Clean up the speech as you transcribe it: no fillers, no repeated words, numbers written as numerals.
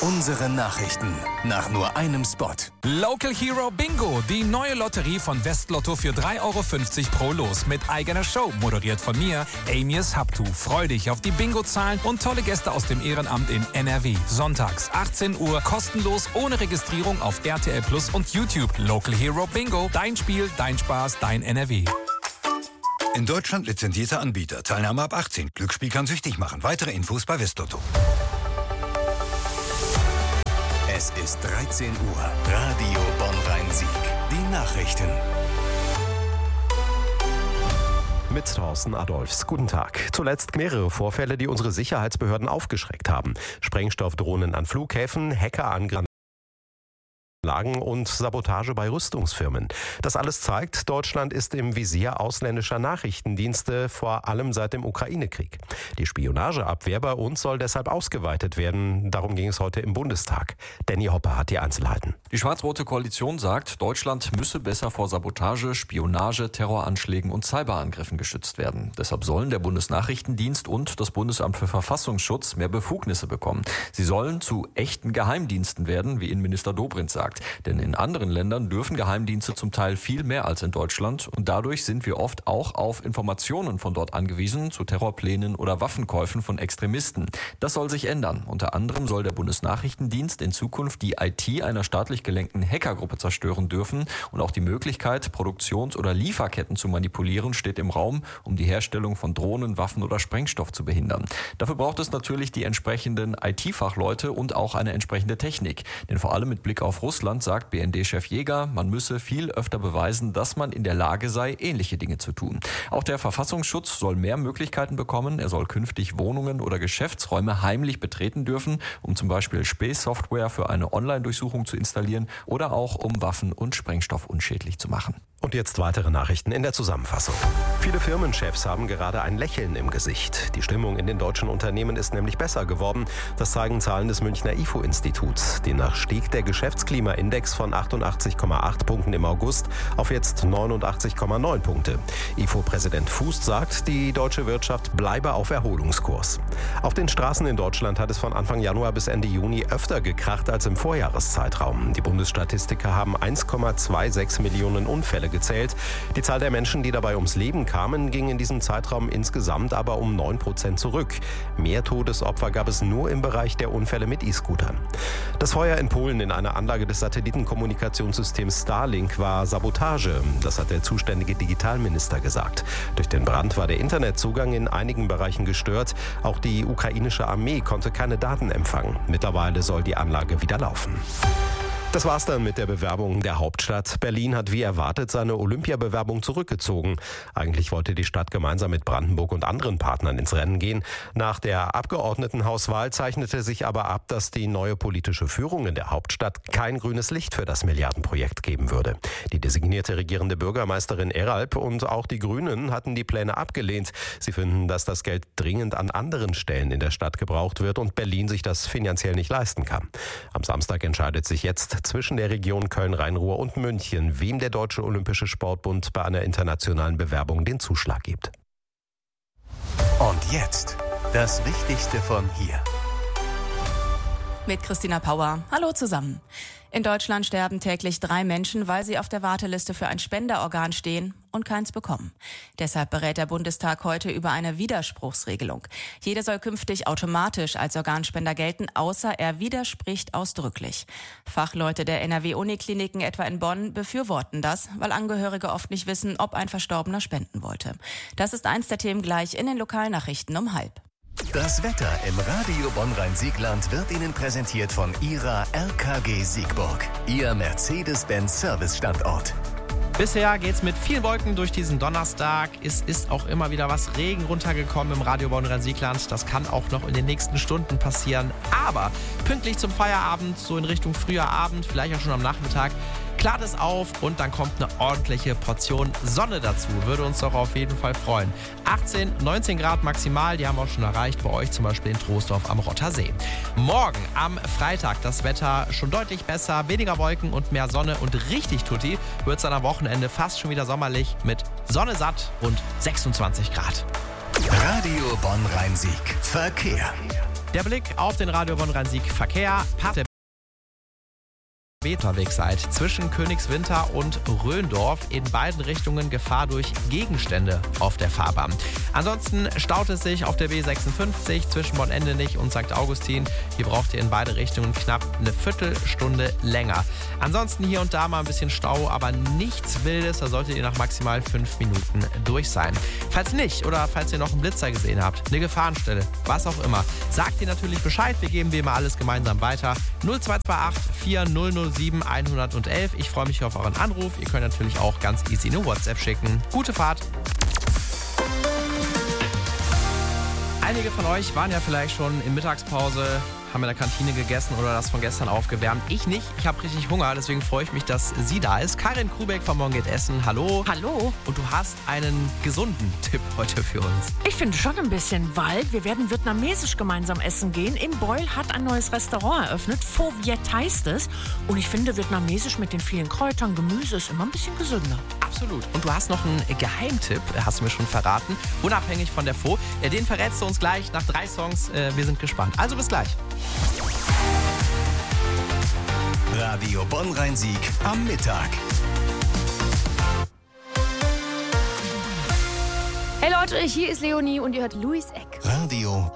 Unsere Nachrichten nach nur einem Spot. Local Hero Bingo, die neue Lotterie von Westlotto für 3,50 € pro Los mit eigener Show, moderiert von mir, Amias Habtu. Freu dich auf die Bingo-Zahlen und tolle Gäste aus dem Ehrenamt in NRW. Sonntags 18 Uhr, kostenlos, ohne Registrierung auf RTL Plus und YouTube. Local Hero Bingo, dein Spiel, dein Spaß, dein NRW. In Deutschland lizenzierter Anbieter. Teilnahme ab 18. Glücksspiel kann süchtig machen. Weitere Infos bei Westlotto. Es ist 13 Uhr. Radio Bonn-Rhein-Sieg. Die Nachrichten. Mit Thorsten Adolfs. Guten Tag. Zuletzt mehrere Vorfälle, die unsere Sicherheitsbehörden aufgeschreckt haben. Sprengstoffdrohnen an Flughäfen, Hackerangriffe und Sabotage bei Rüstungsfirmen. Das alles zeigt, Deutschland ist im Visier ausländischer Nachrichtendienste, vor allem seit dem Ukraine-Krieg. Die Spionageabwehr bei uns soll deshalb ausgeweitet werden. Darum ging es heute im Bundestag. Danny Hoppe hat die Einzelheiten. Die schwarz-rote Koalition sagt, Deutschland müsse besser vor Sabotage, Spionage, Terroranschlägen und Cyberangriffen geschützt werden. Deshalb sollen der Bundesnachrichtendienst und das Bundesamt für Verfassungsschutz mehr Befugnisse bekommen. Sie sollen zu echten Geheimdiensten werden, wie Innenminister Dobrindt sagt. Denn in anderen Ländern dürfen Geheimdienste zum Teil viel mehr als in Deutschland und dadurch sind wir oft auch auf Informationen von dort angewiesen zu Terrorplänen oder Waffenkäufen von Extremisten. Das soll sich ändern. Unter anderem soll der Bundesnachrichtendienst in Zukunft die IT einer staatlich gelenkten Hackergruppe zerstören dürfen und auch die Möglichkeit, Produktions- oder Lieferketten zu manipulieren, steht im Raum, um die Herstellung von Drohnen, Waffen oder Sprengstoff zu behindern. Dafür braucht es natürlich die entsprechenden IT-Fachleute und auch eine entsprechende Technik. Denn vor allem mit Blick auf Russland sagt BND-Chef Jäger, man müsse viel öfter beweisen, dass man in der Lage sei, ähnliche Dinge zu tun. Auch der Verfassungsschutz soll mehr Möglichkeiten bekommen. Er soll künftig Wohnungen oder Geschäftsräume heimlich betreten dürfen, um zum Beispiel Spähsoftware für eine Online-Durchsuchung zu installieren oder auch um Waffen und Sprengstoff unschädlich zu machen. Und jetzt weitere Nachrichten in der Zusammenfassung. Viele Firmenchefs haben gerade ein Lächeln im Gesicht. Die Stimmung in den deutschen Unternehmen ist nämlich besser geworden. Das zeigen Zahlen des Münchner IFO-Instituts. Demnach stieg der Geschäftsklimaindex von 88,8 Punkten im August auf jetzt 89,9 Punkte. IFO-Präsident Fuß sagt, die deutsche Wirtschaft bleibe auf Erholungskurs. Auf den Straßen in Deutschland hat es von Anfang Januar bis Ende Juni öfter gekracht als im Vorjahreszeitraum. Die Bundesstatistiker haben 1,26 Millionen Unfälle gezählt. Die Zahl der Menschen, die dabei ums Leben kamen, ging in diesem Zeitraum insgesamt aber um 9% zurück. Mehr Todesopfer gab es nur im Bereich der Unfälle mit E-Scootern. Das Feuer in Polen in einer Anlage des Satellitenkommunikationssystems Starlink war Sabotage. Das hat der zuständige Digitalminister gesagt. Durch den Brand war der Internetzugang in einigen Bereichen gestört. Auch die ukrainische Armee konnte keine Daten empfangen. Mittlerweile soll die Anlage wieder laufen. Das war's dann mit der Bewerbung der Hauptstadt. Berlin hat wie erwartet seine Olympiabewerbung zurückgezogen. Eigentlich wollte die Stadt gemeinsam mit Brandenburg und anderen Partnern ins Rennen gehen. Nach der Abgeordnetenhauswahl zeichnete sich aber ab, dass die neue politische Führung in der Hauptstadt kein grünes Licht für das Milliardenprojekt geben würde. Die designierte regierende Bürgermeisterin Eralp und auch die Grünen hatten die Pläne abgelehnt. Sie finden, dass das Geld dringend an anderen Stellen in der Stadt gebraucht wird und Berlin sich das finanziell nicht leisten kann. Am Samstag entscheidet sich jetzt zwischen der Region Köln-Rhein-Ruhr und München, wem der Deutsche Olympische Sportbund bei einer internationalen Bewerbung den Zuschlag gibt. Und jetzt das Wichtigste von hier. Mit Christina Pauer. Hallo zusammen. In Deutschland sterben täglich 3 Menschen, weil sie auf der Warteliste für ein Spenderorgan stehen und keins bekommen. Deshalb berät der Bundestag heute über eine Widerspruchsregelung. Jeder soll künftig automatisch als Organspender gelten, außer er widerspricht ausdrücklich. Fachleute der NRW-Unikliniken etwa in Bonn befürworten das, weil Angehörige oft nicht wissen, ob ein Verstorbener spenden wollte. Das ist eins der Themen gleich in den Lokalnachrichten um 12:30. Das Wetter im Radio Bonn-Rhein-Siegland wird Ihnen präsentiert von Ihrer RKG Siegburg, Ihr Mercedes-Benz-Service-Standort. Bisher geht's mit vielen Wolken durch diesen Donnerstag. Es ist auch immer wieder was Regen runtergekommen im Radio Bonn-Rhein-Siegland. Das kann auch noch in den nächsten Stunden passieren. Aber pünktlich zum Feierabend, so in Richtung früher Abend, vielleicht auch schon am Nachmittag, klart es auf und dann kommt eine ordentliche Portion Sonne dazu. Würde uns doch auf jeden Fall freuen. 18, 19 Grad maximal, die haben wir auch schon erreicht, bei euch zum Beispiel in Troisdorf am Rottersee. Morgen am Freitag das Wetter schon deutlich besser, weniger Wolken und mehr Sonne und richtig tutti wird es dann am Wochenende fast schon wieder sommerlich mit Sonne satt und 26 Grad. Radio Bonn-Rhein-Sieg. Verkehr. Der Blick auf den Radio Bonn-Rhein-Sieg-Verkehr. Der unterwegs seid zwischen Königswinter und Röndorf. In beiden Richtungen Gefahr durch Gegenstände auf der Fahrbahn. Ansonsten staut es sich auf der B56 zwischen Bonn-Endenich und St. Augustin. Hier braucht ihr in beide Richtungen knapp eine Viertelstunde länger. Ansonsten hier und da mal ein bisschen Stau, aber nichts Wildes. Da solltet ihr nach maximal 5 Minuten durch sein. Falls nicht oder falls ihr noch einen Blitzer gesehen habt, eine Gefahrenstelle, was auch immer, sagt ihr natürlich Bescheid. Wir geben wie immer alles gemeinsam weiter. 0228 4007 111. Ich freue mich auf euren Anruf. Ihr könnt natürlich auch ganz easy eine WhatsApp schicken. Gute Fahrt. Einige von euch waren ja vielleicht schon in Mittagspause, haben in der Kantine gegessen oder das von gestern aufgewärmt. Ich nicht. Ich habe richtig Hunger, deswegen freue ich mich, dass sie da ist. Karin Krubeck von Morgen geht Essen. Hallo. Hallo. Und du hast einen gesunden Tipp heute für uns. Ich finde schon ein bisschen, weil wir werden vietnamesisch gemeinsam essen gehen. Im Beul hat ein neues Restaurant eröffnet. Pho Viet heißt es. Und ich finde, vietnamesisch mit den vielen Kräutern, Gemüse ist immer ein bisschen gesünder. Absolut. Und du hast noch einen Geheimtipp, hast du mir schon verraten, unabhängig von der Pho. Den verrätst du uns gleich nach 3 Songs. Wir sind gespannt. Also bis gleich. Radio Bonn-Rhein-Sieg am Mittag. Hey Leute, hier ist Leonie und ihr hört Louis Eck. Radio